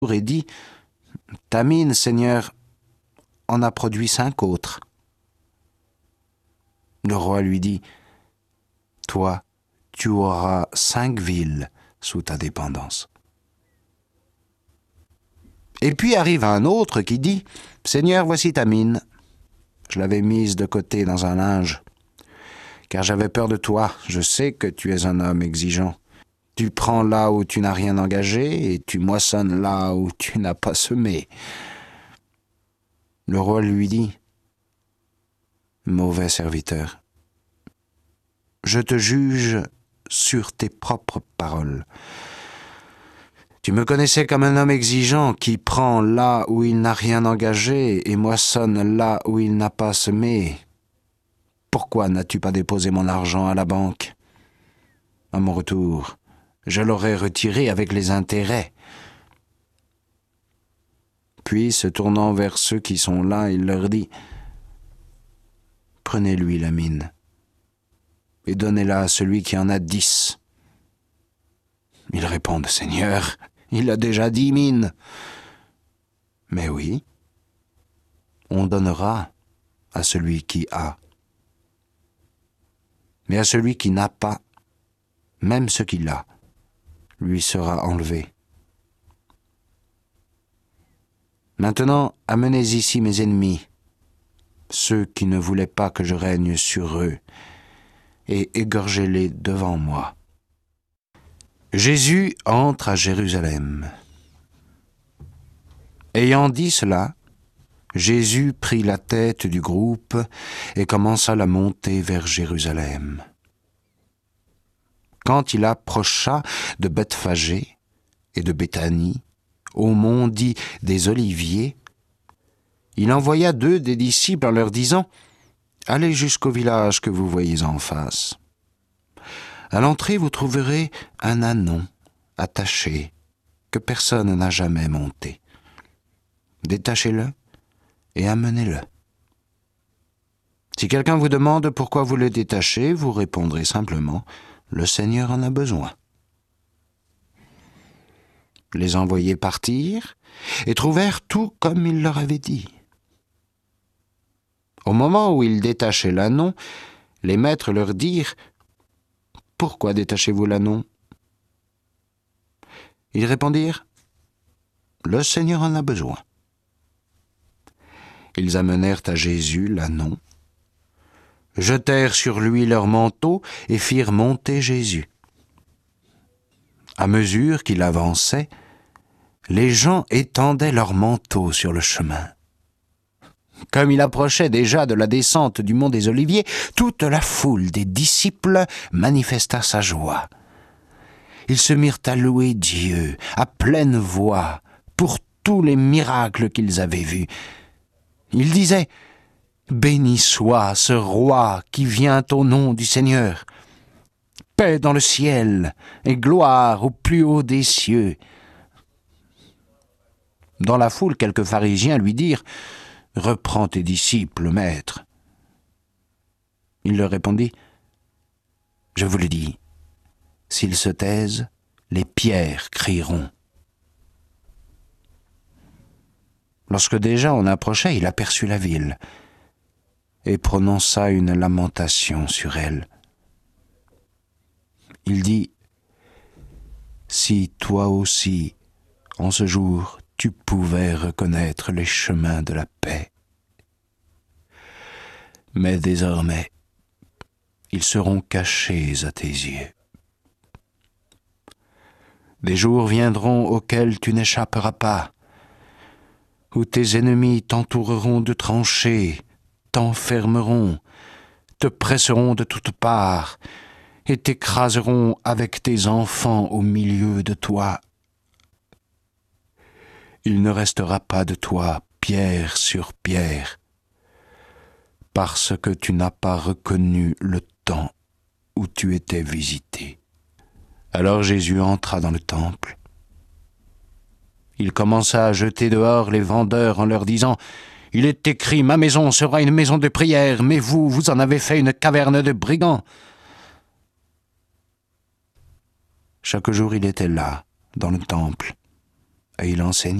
et dit « Ta mine, Seigneur, en a produit 5 autres. » Le roi lui dit « Toi, tu auras 5 villes sous ta dépendance. » Et puis arrive un autre qui dit « Seigneur, voici ta mine. Je l'avais mise de côté dans un linge, car j'avais peur de toi. Je sais que tu es un homme exigeant. Tu prends là où tu n'as rien engagé et tu moissonnes là où tu n'as pas semé. » Le roi lui dit « Mauvais serviteur, je te juge sur tes propres paroles. Tu me connaissais comme un homme exigeant qui prend là où il n'a rien engagé et moissonne là où il n'a pas semé. Pourquoi n'as-tu pas déposé mon argent à la banque? À mon retour, je l'aurais retiré avec les intérêts. » Puis, se tournant vers ceux qui sont là, il leur dit « Prenez-lui la mine et donnez-la à celui qui en a 10. » Ils répondent « Seigneur, il a déjà 10 mines. » Mais oui, on donnera à celui qui a. Mais à celui qui n'a pas, même ce qu'il a, lui sera enlevé. Maintenant, amenez ici mes ennemis, ceux qui ne voulaient pas que je règne sur eux, et égorgez-les devant moi. » Jésus entre à Jérusalem. Ayant dit cela, Jésus prit la tête du groupe et commença la montée vers Jérusalem. Quand il approcha de Bethphagée et de Béthanie, au mont dit des Oliviers, il envoya 2 des disciples en leur disant « Allez jusqu'au village que vous voyez en face. À l'entrée, vous trouverez un ânon attaché que personne n'a jamais monté. Détachez-le et amenez-le. Si quelqu'un vous demande pourquoi vous le détachez, vous répondrez simplement « Le Seigneur en a besoin. » Les envoyés partirent et trouvèrent tout comme il leur avait dit. Au moment où ils détachaient l'ânon, les maîtres leur dirent « Pourquoi détachez-vous l'ânon » Ils répondirent « Le Seigneur en a besoin. » Ils amenèrent à Jésus l'ânon, jetèrent sur lui leur manteau et firent monter Jésus. À mesure qu'il avançait, les gens étendaient leurs manteaux sur le chemin. Comme il approchait déjà de la descente du mont des Oliviers, toute la foule des disciples manifesta sa joie. Ils se mirent à louer Dieu à pleine voix pour tous les miracles qu'ils avaient vus. Ils disaient « Béni soit ce roi qui vient au nom du Seigneur. Paix dans le ciel et gloire au plus haut des cieux. » Dans la foule, quelques pharisiens lui dirent « Reprends tes disciples, maître. » Il leur répondit « Je vous le dis, s'ils se taisent, les pierres crieront. » Lorsque déjà on approchait, il aperçut la ville et prononça une lamentation sur elle. Il dit « Si toi aussi, en ce jour, tu pouvais reconnaître les chemins de la paix. Mais désormais, ils seront cachés à tes yeux. Des jours viendront auxquels tu n'échapperas pas, où tes ennemis t'entoureront de tranchées, t'enfermeront, te presseront de toutes parts et t'écraseront avec tes enfants au milieu de toi. Il ne restera pas de toi pierre sur pierre, parce que tu n'as pas reconnu le temps où tu étais visité. » Alors Jésus entra dans le temple. Il commença à jeter dehors les vendeurs en leur disant « Il est écrit, ma maison sera une maison de prière, mais vous, vous en avez fait une caverne de brigands. » Chaque jour il était là, dans le temple, et il enseignait.